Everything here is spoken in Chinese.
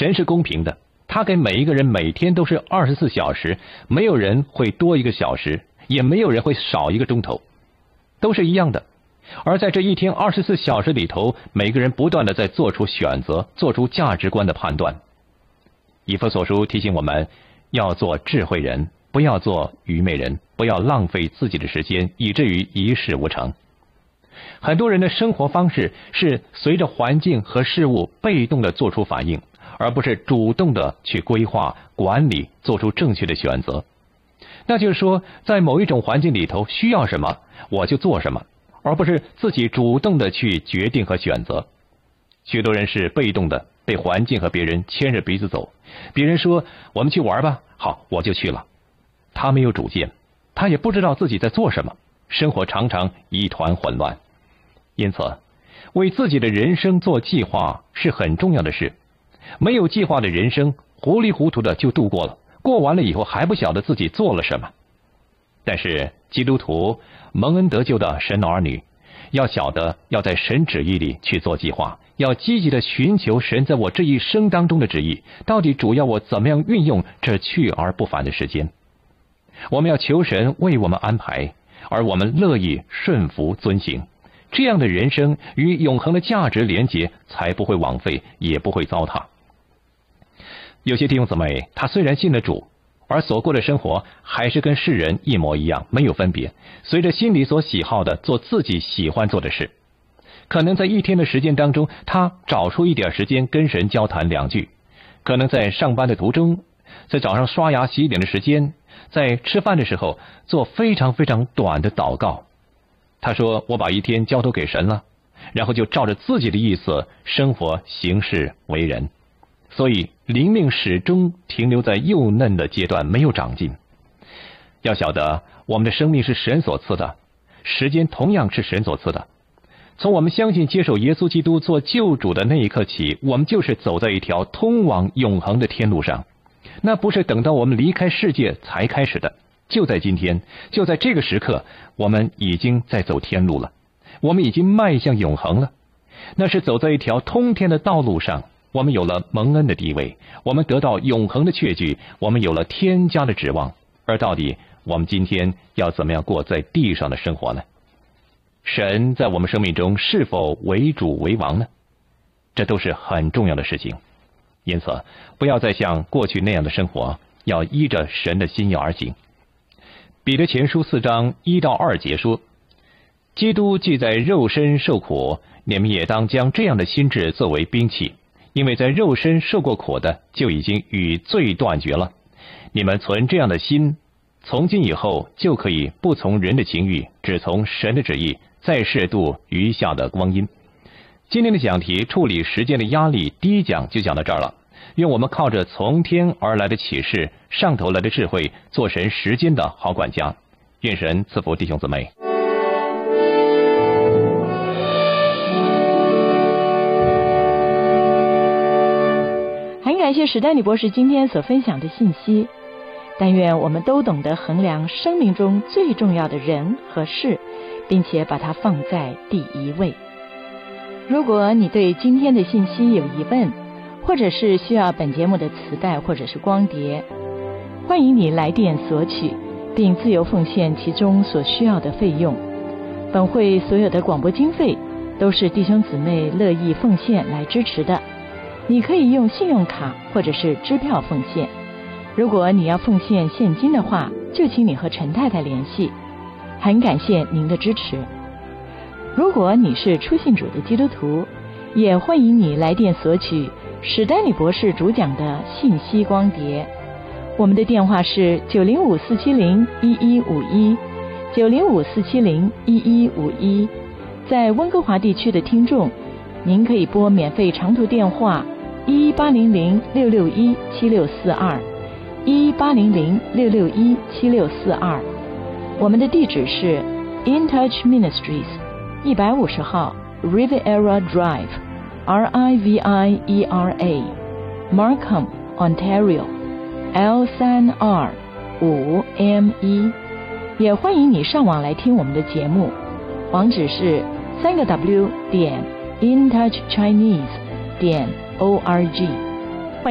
神是公平的，他给每一个人每天都是24小时，没有人会多1个小时，也没有人会少1个钟头，都是一样的。而在这一天24小时里头，每个人不断的在做出选择，做出价值观的判断。以弗所书提醒我们要做智慧人，不要做愚昧人，不要浪费自己的时间，以至于一事无成。很多人的生活方式是随着环境和事物被动的做出反应，而不是主动的去规划、管理，做出正确的选择。那就是说，在某一种环境里头需要什么，我就做什么，而不是自己主动的去决定和选择。许多人是被动的，被环境和别人牵着鼻子走。别人说我们去玩吧，好，我就去了。他没有主见，他也不知道自己在做什么，生活常常一团混乱。因此，为自己的人生做计划是很重要的事。没有计划的人生，糊里糊涂的就度过了，过完了以后还不晓得自己做了什么。但是基督徒蒙恩得救的神儿女，要晓得要在神旨意里去做计划，要积极的寻求神在我这一生当中的旨意，到底主要我怎么样运用这去而不返的时间。我们要求神为我们安排，而我们乐意顺服遵行，这样的人生与永恒的价值连结，才不会枉费，也不会糟蹋。有些弟兄姊妹，他虽然信了主，而所过的生活还是跟世人一模一样，没有分别，随着心里所喜好的做自己喜欢做的事。可能在一天的时间当中，他找出一点时间跟神交谈2句，可能在上班的途中，在早上刷牙洗脸的时间，在吃饭的时候做非常非常短的祷告。他说我把一天交托给神了，然后就照着自己的意思生活行事为人。所以灵命始终停留在幼嫩的阶段，没有长进。要晓得我们的生命是神所赐的，时间同样是神所赐的。从我们相信接受耶稣基督做救主的那一刻起，我们就是走在一条通往永恒的天路上。那不是等到我们离开世界才开始的，就在今天，就在这个时刻，我们已经在走天路了，我们已经迈向永恒了。那是走在一条通天的道路上，我们有了蒙恩的地位，我们得到永恒的确据，我们有了天家的指望。而到底我们今天要怎么样过在地上的生活呢？神在我们生命中是否为主为王呢？这都是很重要的事情。因此不要再像过去那样的生活，要依着神的心意而行。彼得前书4章1到2节说，基督既在肉身受苦，你们也当将这样的心志作为兵器，因为在肉身受过苦的，就已经与罪断绝了。你们存这样的心，从今以后就可以不从人的情欲，只从神的旨意，再适度余下的光阴。今天的讲题处理时间的压力，第一讲就讲到这儿了。愿我们靠着从天而来的启示，上头来的智慧，做神时间的好管家。愿神赐福弟兄姊妹。 很感谢史丹利博士今天所分享的信息，但愿我们都懂得衡量生命中最重要的人和事，并且把它放在第一位。如果你对今天的信息有疑问，或者是需要本节目的磁带或者是光碟，欢迎你来电索取，并自由奉献其中所需要的费用。本会所有的广播经费都是弟兄姊妹乐意奉献来支持的。你可以用信用卡或者是支票奉献。如果你要奉献现金的话，就请你和陈太太联系。很感谢您的支持。如果你是初信主的基督徒，也欢迎你来电索取史丹利博士主讲的信息光碟。我们的电话是905-470-1151 905-470-1151。在温哥华地区的听众，您可以拨免费长途电话11800-661-7642 11800-661-7642。我们的地址是 In Touch Ministries 150号 Riviera Drive RIVIERA Markham Ontario L3R5ME。 也欢迎你上网来听我们的节目，网址是3个W.intouchchinese.org。